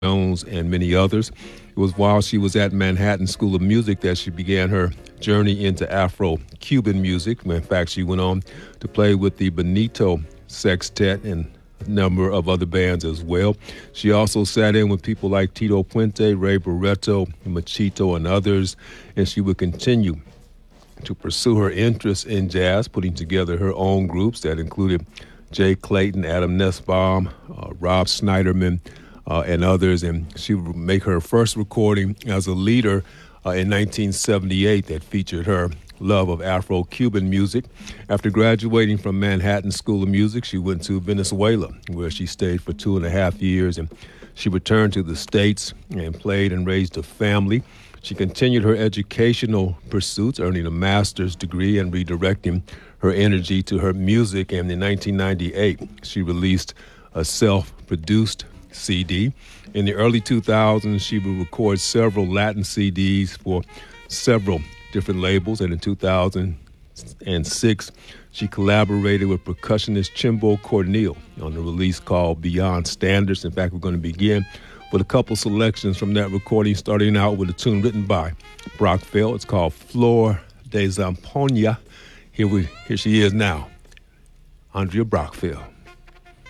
Jones, and many others. It was while she was at Manhattan School of Music that she began her journey into Afro-Cuban music. In fact, she went on to play with the Benito Sextet and a number of other bands as well. She also sat in with people like Tito Puente, Ray Barretto, Machito, and others, and she would continue to pursue her interest in jazz, putting together her own groups that included Jay Clayton, Adam Nussbaum, Rob Schneiderman, and others. And she would make her first recording as a leader in 1978 that featured her love of Afro-Cuban music. After graduating from Manhattan School of Music, she went to Venezuela, where she stayed for 2.5 years, and she returned to the States and played and raised a family. She continued her educational pursuits, earning a master's degree and redirecting her energy to her music. And in 1998, she released a self-produced CD. In the early 2000s, she would record several Latin CDs for several different labels. And in 2006, she collaborated with percussionist Chimbo Cornell on a release called Beyond Standards. In fact, we're going to begin with a couple selections from that recording, starting out with a tune written by Brock Fell. It's called Flor de Zampoña. Here she is now, Andrea Brockfield.